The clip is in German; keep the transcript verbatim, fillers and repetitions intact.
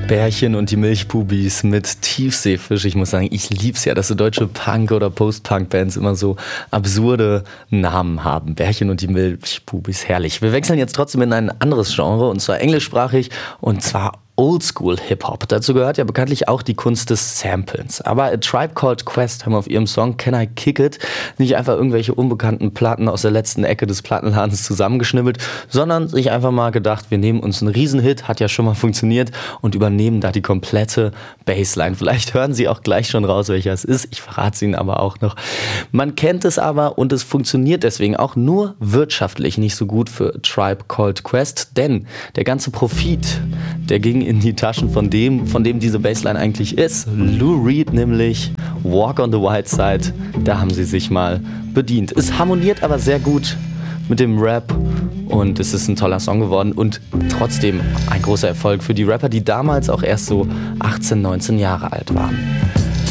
Bärchen und die Milchbubis mit Tiefseefisch. Ich muss sagen, ich lieb's ja, dass so deutsche Punk- oder Post-Punk-Bands immer so absurde Namen haben. Bärchen und die Milchbubis, herrlich. Wir wechseln jetzt trotzdem in ein anderes Genre, und zwar englischsprachig, und zwar Oldschool-Hip-Hop. Dazu gehört ja bekanntlich auch die Kunst des Samplens. Aber A Tribe Called Quest haben auf ihrem Song Can I Kick It nicht einfach irgendwelche unbekannten Platten aus der letzten Ecke des Plattenladens zusammengeschnibbelt, sondern sich einfach mal gedacht, wir nehmen uns einen Riesenhit, hat ja schon mal funktioniert, und übernehmen da die komplette Bassline. Vielleicht hören Sie auch gleich schon raus, welcher es ist. Ich verrate es Ihnen aber auch noch. Man kennt es aber, und es funktioniert deswegen auch nur wirtschaftlich nicht so gut für A Tribe Called Quest, denn der ganze Profit, der ging in die Taschen von dem, von dem diese Bassline eigentlich ist. Lou Reed, nämlich Walk on the White Side, da haben sie sich mal bedient. Es harmoniert aber sehr gut mit dem Rap, und es ist ein toller Song geworden und trotzdem ein großer Erfolg für die Rapper, die damals auch erst so achtzehn, neunzehn Jahre alt waren.